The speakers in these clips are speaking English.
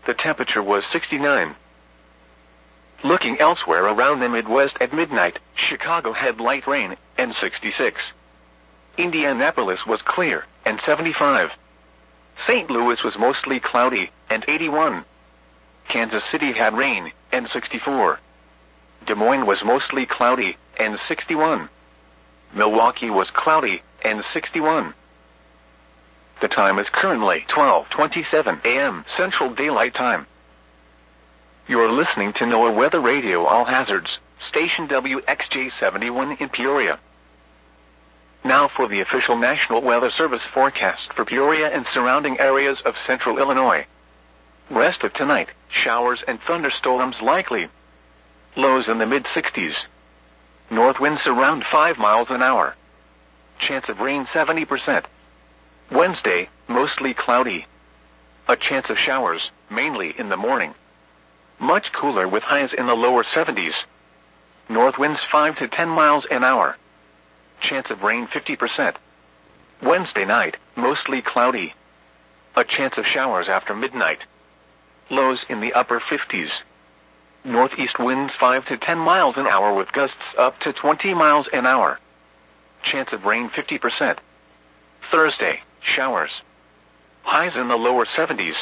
the temperature was 69. Looking elsewhere around the Midwest at midnight, Chicago had light rain, and 66. Indianapolis was clear, and 75. St. Louis was mostly cloudy, and 81. Kansas City had rain, and 64. Des Moines was mostly cloudy, and 61. Milwaukee was cloudy, and 61. The time is currently 12:27 a.m. Central Daylight Time. You're listening to NOAA Weather Radio All Hazards, station WXJ71 in Peoria. Now for the official National Weather Service forecast for Peoria and surrounding areas of central Illinois. Rest of tonight, showers and thunderstorms likely. Lows in the mid-60s. North winds around 5 miles an hour. Chance of rain 70%. Wednesday, mostly cloudy. A chance of showers, mainly in the morning. Much cooler with highs in the lower 70s. North winds 5 to 10 miles an hour. Chance of rain 50%. Wednesday night, mostly cloudy. A chance of showers after midnight. Lows in the upper 50s. Northeast winds 5 to 10 miles an hour with gusts up to 20 miles an hour. Chance of rain 50%. Thursday, showers. Highs in the lower 70s.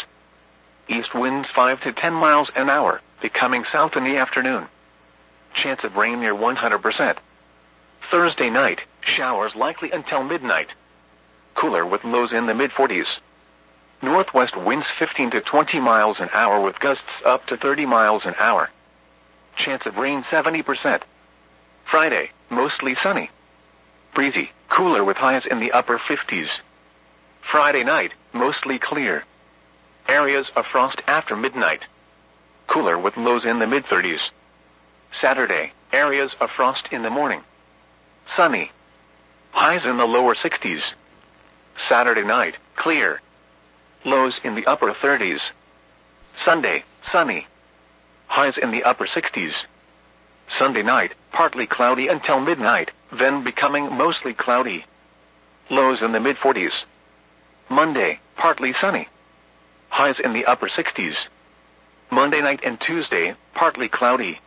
East winds 5 to 10 miles an hour, becoming south in the afternoon. Chance of rain near 100%. Thursday night, showers likely until midnight. Cooler with lows in the mid-40s. Northwest winds 15 to 20 miles an hour with gusts up to 30 miles an hour. Chance of rain 70%. Friday, mostly sunny. Breezy, cooler with highs in the upper 50s. Friday night, mostly clear. Areas of frost after midnight. Cooler with lows in the mid-30s. Saturday, areas of frost in the morning. Sunny. Highs in the lower 60s. Saturday night, clear. Lows in the upper 30s. Sunday, sunny. Highs in the upper 60s. Sunday night, partly cloudy until midnight, then becoming mostly cloudy. Lows in the mid-40s. Monday, partly sunny. Highs in the upper 60s. Monday night and Tuesday, partly cloudy.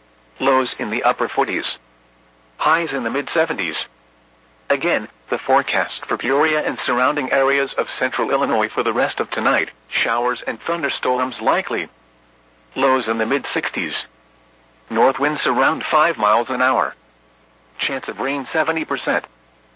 Lows in the upper 40s. Highs in the mid-70s. Again, the forecast for Peoria and surrounding areas of central Illinois for the rest of tonight, showers and thunderstorms likely. Lows in the mid-60s. North winds around 5 miles an hour. Chance of rain 70%.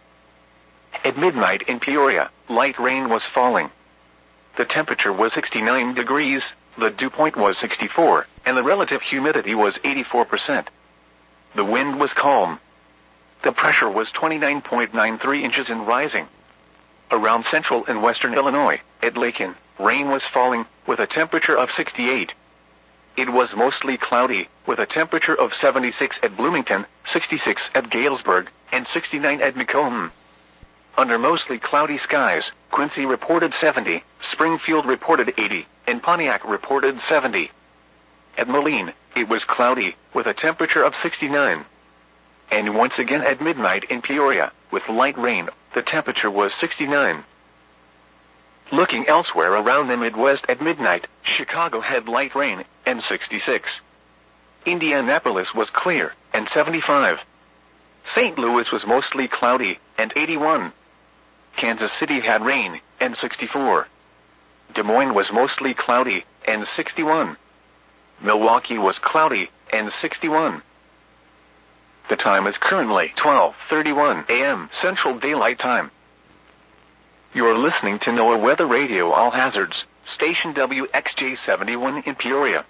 At midnight in Peoria, light rain was falling. The temperature was 69 degrees, the dew point was 64, and the relative humidity was 84%. The wind was calm. The pressure was 29.93 inches and rising. Around central and western Illinois, at Lakin, rain was falling, with a temperature of 68. It was mostly cloudy, with a temperature of 76 at Bloomington, 66 at Galesburg, and 69 at Macomb. Under mostly cloudy skies, Quincy reported 70, Springfield reported 80, and Pontiac reported 70. At Moline, it was cloudy, with a temperature of 69. And once again at midnight in Peoria, with light rain, the temperature was 69. Looking elsewhere around the Midwest at midnight, Chicago had light rain, and 66. Indianapolis was clear, and 75. St. Louis was mostly cloudy, and 81. Kansas City had rain, and 64. Des Moines was mostly cloudy, and 61. Milwaukee was cloudy, and 61. The time is currently 12:31 a.m. Central Daylight Time. You're listening to NOAA Weather Radio All Hazards, station WXJ71 in Peoria.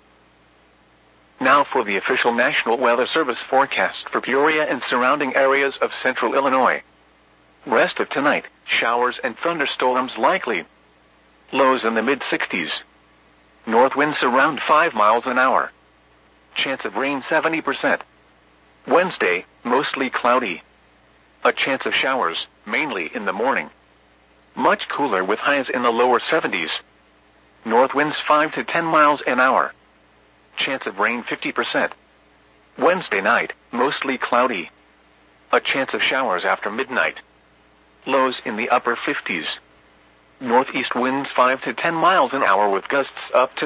Now for the official National Weather Service forecast for Peoria and surrounding areas of central Illinois. Rest of tonight, showers and thunderstorms likely. Lows in the mid-60s. North winds around 5 miles an hour. Chance of rain 70%. Wednesday, mostly cloudy. A chance of showers, mainly in the morning. Much cooler with highs in the lower 70s. North winds 5 to 10 miles an hour. Chance of rain 50%. Wednesday night, mostly cloudy. A chance of showers after midnight. Lows in the upper 50s. Northeast winds 5 to 10 miles an hour with gusts up to